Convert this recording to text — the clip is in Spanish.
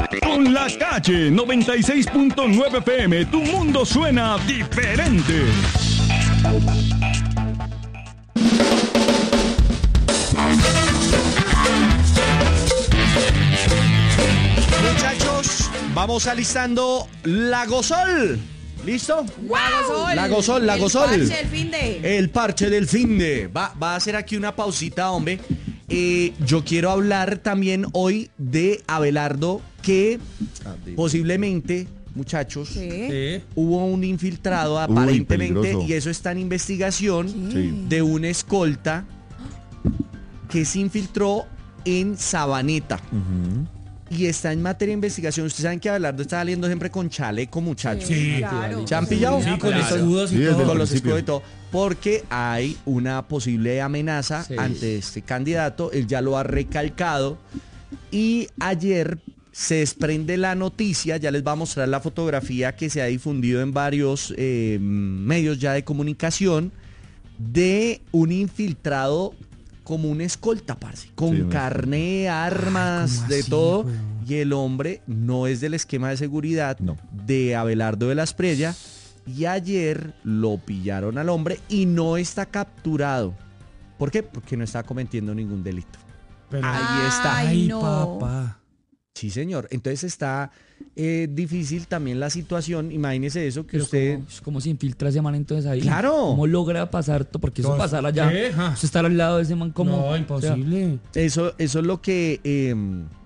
Con La Calle 96.9 FM, tu mundo suena diferente. Muchachos, vamos alistando Lagosol. ¿Listo? ¡Wow! Lagosol. El parche del finde. El parche del finde. Va a hacer aquí una pausita, hombre. Yo quiero hablar también hoy de Abelardo, que posiblemente, muchachos, hubo un infiltrado aparentemente, peligroso. y eso está en investigación, Sí. de una escolta que se infiltró en Sabaneta. Y está en materia de investigación. Ustedes saben que Abelardo está saliendo siempre con chaleco, muchachos. Sí, claro. ¿Se han pillado? Sí, con Claro. escudos y Sí, desde todo. el Con los principio. escudos y todo. Porque hay una posible amenaza Sí. ante este candidato. Él ya lo ha recalcado. Y ayer se desprende la noticia. Ya les va a mostrar la fotografía que se ha difundido en varios medios ya de comunicación, de un infiltrado como un escolta, parce, con Sí, carné, armas, ¿cómo de así, todo. weón? Y el hombre no es del esquema de seguridad No. de Abelardo de la Espriella. Y ayer lo pillaron al hombre y no está capturado. ¿Por qué? Porque no está cometiendo ningún delito. Pero- Ahí está. Ay, Ay, no. papá. Sí, señor. Entonces está difícil también la situación. Imagínese eso que Pero usted... ¿cómo se infiltra ese man entonces ahí? Claro. ¿Cómo logra pasar todo? Porque eso No, pasar allá. ¿qué? Eso estar al lado de ese man como. No, imposible. Eso es lo que